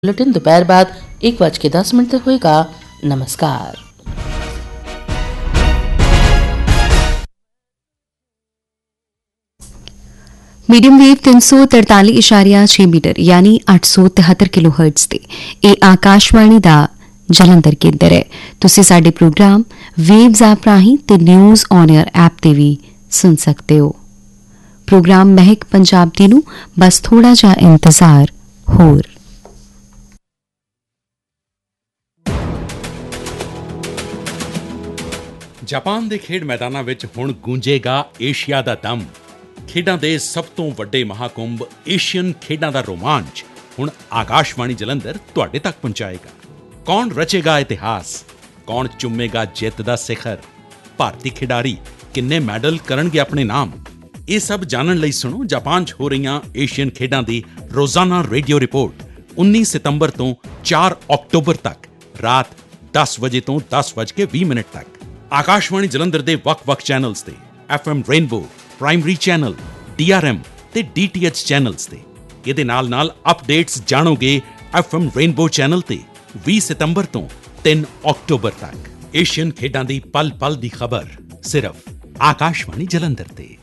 Bulletin दोपहर बाद 1:10 तक होएगा। नमस्कार। मीडियम वेव 343.6 मीटर यानी 873 किलोहर्ट्ज ਤੇ ਇਹ ਆਕਾਸ਼ਵਾਣੀ ਦਾ ਜਲੰਧਰ ਕੇਂਦਰ ਹੈ। ਤੁਸੀਂ ਸਾਡੇ ਪ੍ਰੋਗਰਾਮ ਵੇਵਜ਼ ਐਪ ਰਾਹੀਂ ਤੇ ਨਿਊਜ਼ ਔਨ 에ਅਰ ਐਪ ਤੇ ਵੀ ਸੁਣ ਸਕਦੇ ਹੋ। ਪ੍ਰੋਗਰਾਮ ਮਹਿਕ ਪੰਜਾਬ ਦੀ ਨੂੰ ਬਸ ਥੋੜਾ ਜਿਹਾ ਇੰਤਜ਼ਾਰ ਹੋਰ। ਜਾਪਾਨ ਦੇ ਖੇਡ ਮੈਦਾਨਾਂ ਵਿੱਚ ਹੁਣ ਗੂੰਜੇਗਾ ਏਸ਼ੀਆ ਦਾ ਦਮ। ਖੇਡਾਂ ਦੇ ਸਭ ਤੋਂ ਵੱਡੇ ਮਹਾਕੁੰਭ ਏਸ਼ੀਅਨ ਖੇਡਾਂ ਦਾ ਰੋਮਾਂਚ ਹੁਣ ਆਕਾਸ਼ਵਾਣੀ ਜਲੰਧਰ ਤੁਹਾਡੇ ਤੱਕ ਪਹੁੰਚਾਏਗਾ। ਕੌਣ ਰਚੇਗਾ ਇਤਿਹਾਸ, ਕੌਣ ਚੁੰਮੇਗਾ ਜਿੱਤ ਦਾ ਸਿਖਰ, ਭਾਰਤੀ ਖਿਡਾਰੀ ਕਿੰਨੇ ਮੈਡਲ ਕਰਨਗੇ ਆਪਣੇ ਨਾਮ, ਇਹ ਸਭ ਜਾਣਨ ਲਈ ਸੁਣੋ ਜਾਪਾਨ 'ਚ ਹੋ ਰਹੀਆਂ ਏਸ਼ੀਅਨ ਖੇਡਾਂ ਦੀ ਰੋਜ਼ਾਨਾ ਰੇਡੀਓ ਰਿਪੋਰਟ 19 ਸਤੰਬਰ ਤੋਂ 4 ਅਕਤੂਬਰ ਤੱਕ ਰਾਤ 10 ਵਜੇ ਤੋਂ 10:20 ਤੱਕ ਆਕਾਸ਼ਵਾਣੀ ਜਲੰਧਰ ਦੇ ਵੱਖ-ਵੱਖ ਚੈਨਲਸ ਤੇ FM rainbow, primary channel, DRM ਤੇ DTH ਚੈਨਲਸ ਤੇ। ਇਹਦੇ ਨਾਲ ਅਪਡੇਟਸ ਜਾਣੋਗੇ FM ਰੇਨਬੋ ਚੈਨਲ ਤੇ 20 ਸਤੰਬਰ ਤੋਂ 3 ਅਕਤੂਬਰ ਤੱਕ। ਏਸ਼ੀਅਨ ਖੇਡਾਂ ਦੀ ਪਲ-ਪਲ ਦੀ ਖਬਰ ਸਿਰਫ ਆਕਾਸ਼ਵਾਣੀ ਜਲੰਧਰ ਤੇ।